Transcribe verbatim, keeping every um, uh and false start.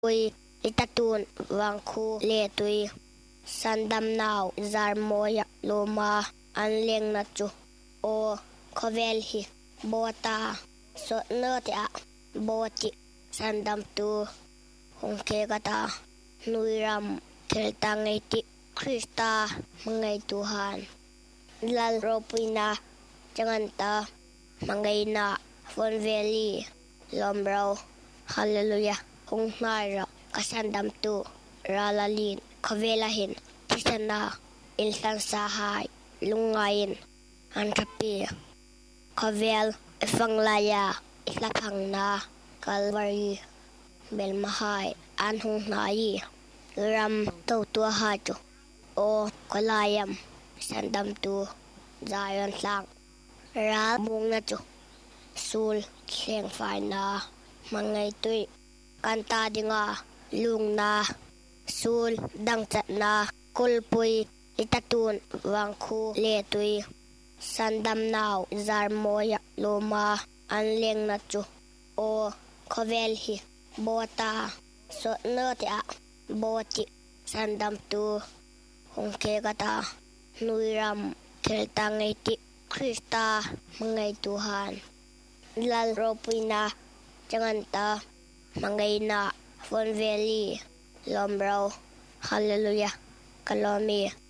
Ui itatun wangkhu le tui sandam nau zarmoya loma anleng na chu o khovel hi bota so nati a boti sandam tu hongke kata nuiram keltangai ti Krista mangai Tuhan lal ropina jangan ta mangai na Fon Valley Lombrau hallelujah hong naira kasandam tu ralalin kavelahin kisana ilsan sahai lungain antapi kavel efanglaya islapangna kalvari belmahai anhong nai ram to tu hajo o kolayam sandam tu zayon sang ra mung na chu sul khleng fai na mangai tui kanta dinga lungna sul dang chat na kulpui itatun wangkhu le tui sandam nau zarmoya loma anleng na chu o khovel hi bota so nati a boti sandam tu hongke kata nuiram keltangai ti Krista mangai Tuhan lal ropina jangan ta mangai na Fon Valley Lombrau hallelujah kalomi